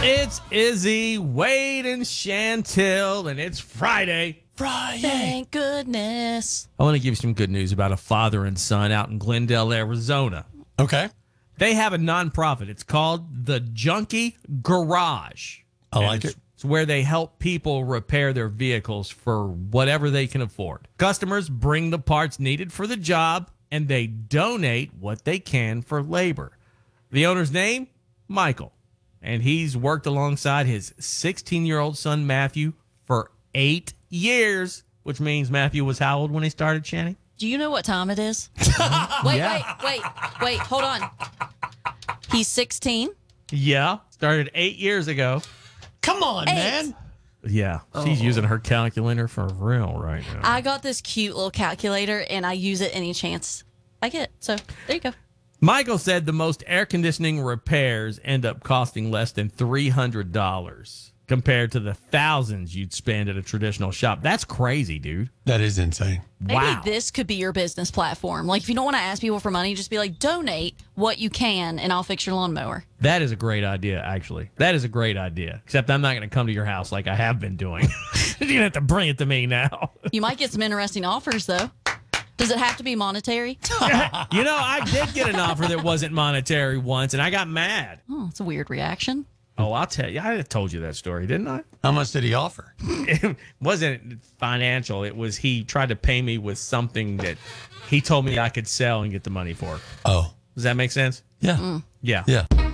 It's Izzy, Wade, and Chantel, and it's Friday. Thank goodness. I want to give you some good news about a father and son out in Glendale, Arizona. Okay. They have a nonprofit. It's called the Junkie Garage. I like it. It's where they help people repair their vehicles for whatever they can afford. Customers bring the parts needed for the job, and they donate what they can for labor. The owner's name? Michael. And he's worked alongside his 16-year-old son, Matthew, for 8 years, which means Matthew was how old when he started, Channing? Do you know what time it is? Wait, hold on. He's 16. Yeah, started 8 years ago. Come on, man. Yeah, she's using her calculator for real right now. I got this cute little calculator, and I use it any chance I get. So there you go. Michael said the most air conditioning repairs end up costing less than $300 compared to the thousands you'd spend at a traditional shop. That's crazy, dude. That is insane. Maybe Wow. this could be your business platform. Like, if you don't want to ask people for money, just be like, donate what you can, and I'll fix your lawnmower. That is a great idea, actually. That is a great idea. Except I'm not going to come to your house like I have been doing. You're going to have to bring it to me now. You might get some interesting offers, though. Does it have to be monetary? You know, I did get an offer that wasn't monetary once, and I got mad. Oh, it's a weird reaction. Oh, I'll tell you. I told you that story, didn't I? How much did he offer? It wasn't financial. It was he tried to pay me with something that he told me I could sell and get the money for. Oh. Does that make sense? Yeah. Yeah. Yeah.